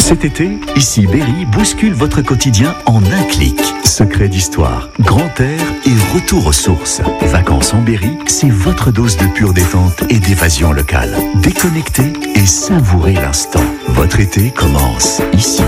Cet été, ici Berry bouscule votre quotidien en un clic. Secret d'histoire, grand air et retour aux sources. Vacances en Berry, c'est votre dose de pure détente et d'évasion locale. Déconnectez et savourez l'instant. Votre été commence ici.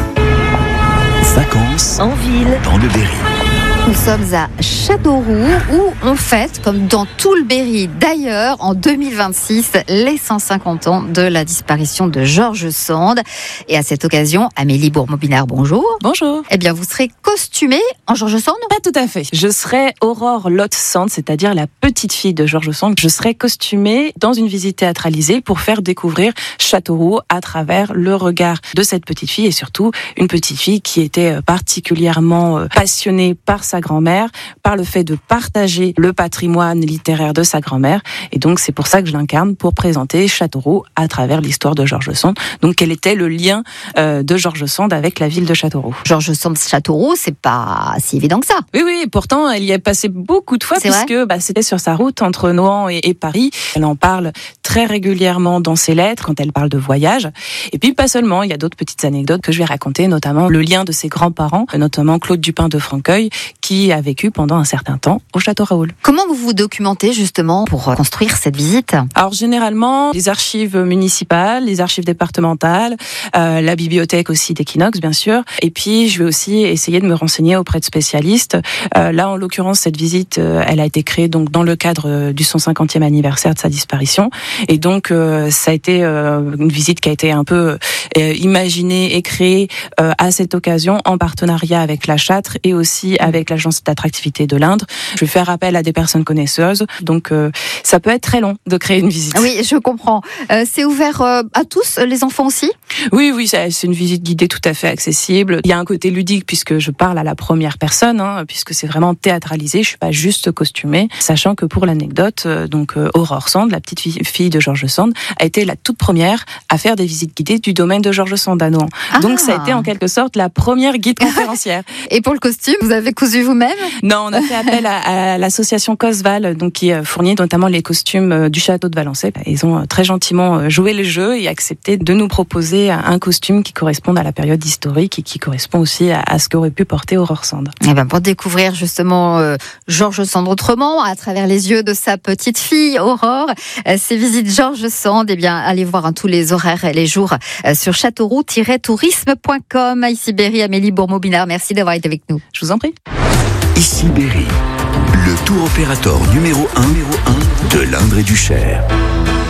Vacances en ville, dans le Berry. Nous sommes à Châteauroux où on fête, comme dans tout le Berry d'ailleurs, en 2026, les 150 ans de la disparition de George Sand. Et à cette occasion, Amélie Bourmobinard, bonjour. Bonjour. Eh bien, vous serez costumée en George Sand ? Pas tout à fait. Je serai Aurore Lotte Sand, c'est-à-dire la petite fille de George Sand. Je serai costumée dans une visite théâtralisée pour faire découvrir Châteauroux à travers le regard de cette petite fille et surtout une petite fille qui était particulièrement passionnée par sa grand-mère, par le fait de partager le patrimoine littéraire de sa grand-mère. Et donc, c'est pour ça que je l'incarne, pour présenter Châteauroux à travers l'histoire de George Sand. Donc, quel était le lien de George Sand avec la ville de Châteauroux ? George Sand, Châteauroux, c'est pas si évident que ça. Oui, pourtant, elle y est passée beaucoup de fois puisque c'était sur sa route entre Nohant et Paris. Elle en parle très régulièrement dans ses lettres, quand elle parle de voyage. Et puis, pas seulement, il y a d'autres petites anecdotes que je vais raconter, notamment le lien de ses grands-parents, notamment Claude Dupin de Franqueuil, qui a vécu pendant un certain temps au Château Raoul. Comment vous vous documentez justement pour construire cette visite ? Alors généralement, les archives municipales, les archives départementales, la bibliothèque aussi d'Equinox bien sûr. Et puis je vais aussi essayer de me renseigner auprès de spécialistes. Là en l'occurrence, cette visite, elle a été créée donc dans le cadre du 150e anniversaire de sa disparition. Et donc ça a été une visite qui a été un peu imaginée et créée à cette occasion en partenariat avec la Châtre et aussi avec l'agence d'attractivité de l'Indre. Je vais faire appel à des personnes connaisseuses, donc ça peut être très long de créer une visite. Oui, je comprends. C'est ouvert à tous, les enfants aussi ? Oui, c'est une visite guidée tout à fait accessible. Il y a un côté ludique puisque je parle à la première personne, puisque c'est vraiment théâtralisé, je suis pas juste costumée, sachant que pour l'anecdote, donc Aurore Sand, la petite fille de George Sand, a été la toute première à faire des visites guidées du domaine de George Sand à Nohant. Donc ça a été en quelque sorte la première guide conférencière. Et pour le costume, vous avez cousu vous-même ? Non, on a fait appel à l'association Cosval, donc qui fournit notamment les costumes du château de Valençay. Ils ont très gentiment joué le jeu et accepté de nous proposer un costume qui corresponde à la période historique et qui correspond aussi à ce qu'aurait pu porter Aurore Sand. Et bien pour découvrir justement George Sand autrement, à travers les yeux de sa petite fille Aurore, ces visites George Sand, allez voir tous les horaires et les jours sur châteauroux-tourisme.com. Ici Berry, Amélie Bourmobinard, merci d'avoir été avec nous. Je vous en prie. Ici Berry, le tour opérateur numéro 1 de l'Indre et du Cher.